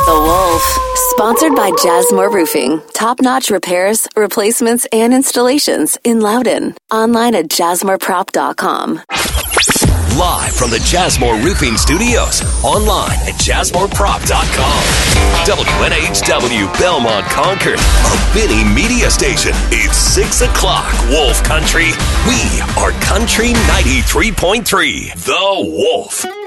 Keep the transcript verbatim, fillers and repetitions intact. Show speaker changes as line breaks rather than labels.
The Wolf. Sponsored by Jasmine Roofing. Top-notch repairs, replacements, and installations in Loudon. Online at jasmine prop dot com.
Live from the Jasmine Roofing Studios. Online at jasmine prop dot com. W N H W Belmont Concord. A Benny Media Station. It's six o'clock, Wolf Country. We are Country ninety-three point three. The Wolf.